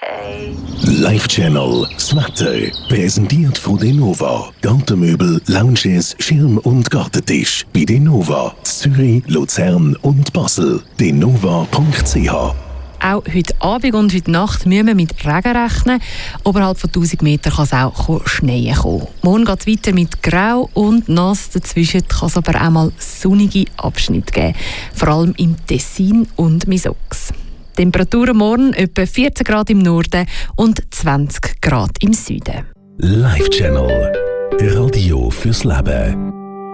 Okay. Live Channel, das Wetter, präsentiert von Denova. Gartenmöbel, Lounges, Schirm- und Gartentisch. Bei Denova, Zürich, Luzern und Basel. denova.ch. Auch heute Abend und heute Nacht müssen wir mit Regen rechnen. Oberhalb von 1000 Metern kann es auch schneien kommen. Morgen geht es weiter mit Grau und Nass. Dazwischen kann es aber auch mal sonnige Abschnitte geben. Vor allem im Tessin und Misox. Temperaturen morgen etwa 14 Grad im Norden und 20 Grad im Süden. Live Channel, Radio fürs Leben.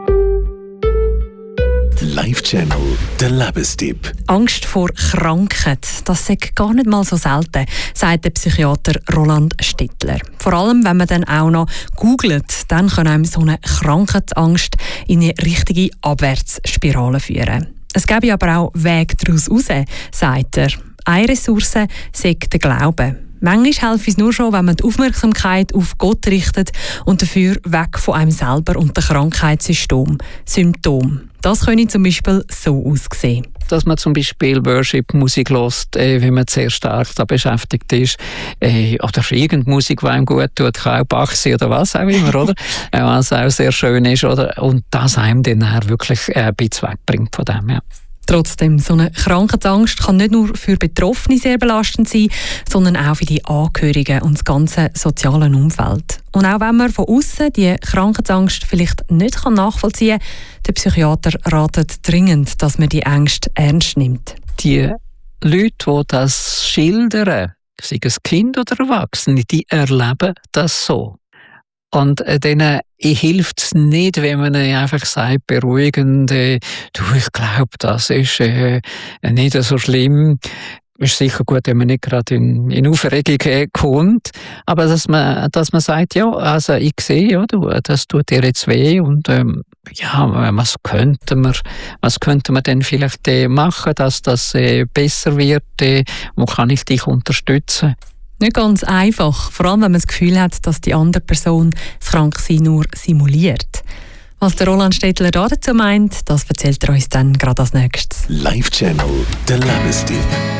Live Channel, der Lebenstipp. Angst vor Krankheit, das ist gar nicht mal so selten, sagt der Psychiater Roland Stettler. Vor allem, wenn man dann auch noch googelt, dann kann einem so eine Krankheitsangst in eine richtige Abwärtsspirale führen. Es gäbe aber auch Wege daraus raus, sagt er. Eine Ressource sei der Glaube. Manchmal helfe es nur schon, wenn man die Aufmerksamkeit auf Gott richtet und dafür weg von einem selber und dem Krankheitssymptom. Das könnte zum Beispiel so aussehen. Dass man zum Beispiel Worship-Musik hört, wenn man sehr stark da beschäftigt ist, oder irgendeine Musik, die einem gut tut, kann auch Bach sein oder was auch immer, oder? Was auch sehr schön ist, oder? Und das einem dann wirklich ein bisschen wegbringt von dem, ja. Trotzdem, so eine Krankheitsangst kann nicht nur für Betroffene sehr belastend sein, sondern auch für die Angehörigen und das ganze soziale Umfeld. Und auch wenn man von außen die Krankheitsangst vielleicht nicht nachvollziehen kann, der Psychiater ratet dringend, dass man die Ängste ernst nimmt. Die Leute, die das schildern, sei es Kind oder Erwachsene, die erleben das so. Und denen hilft es nicht, wenn man einfach sagt, beruhigend, du, ich glaube, das ist nicht so schlimm. Ist sicher gut, wenn man nicht gerade in Aufregung kommt. Aber dass man sagt, ja, also ich sehe, ja, das tut dir jetzt weh und ja, was könnte man denn vielleicht machen, dass das besser wird? Wo kann ich dich unterstützen? Nicht ganz einfach, vor allem wenn man das Gefühl hat, dass die andere Person das Kranksein nur simuliert. Was der Roland Stettler dazu meint, das erzählt er uns dann gerade als nächstes. Live Channel, der Lebenstipp.